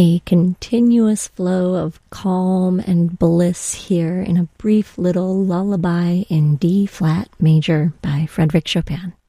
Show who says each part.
Speaker 1: A continuous flow of calm and bliss here in a brief little lullaby in D flat major by Frédéric Chopin.